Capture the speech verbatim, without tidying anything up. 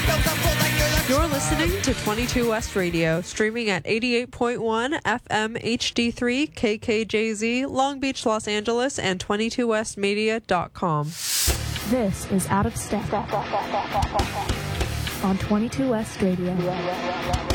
You're listening to twenty-two West Radio, streaming at eighty-eight point one F M H D three K K J Z, Long Beach, Los Angeles, and twenty-two west media dot com. This is Out of Step on twenty-two West Radio.